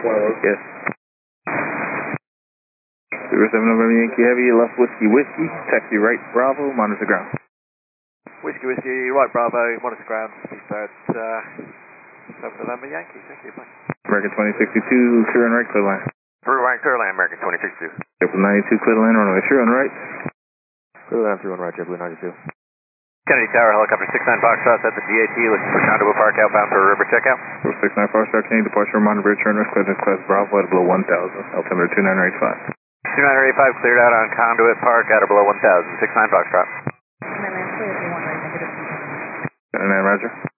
Yes. 07 November Yankee Heavy, left Whiskey Whiskey, taxi right Bravo, monitor ground. Whiskey Whiskey, right Bravo, monitor ground, start 7 November Yankee, thank you, bye. American 2062, clear on right, clear line. Through line, clear line, American 2062. April 92, clear line, runway, sure on right. Clear line, through on right, JetBlue 92. Kennedy Tower, helicopter 69 Foxtrot at the DAT, looking for Conduit Park, outbound for river checkout. 69 Foxtrot, King, departure, monitor, return, clearance class Bravo at below 1,000, altimeter 2985. 2985 cleared out on Conduit Park at or below 1,000, 69 Foxtrot. 99, roger.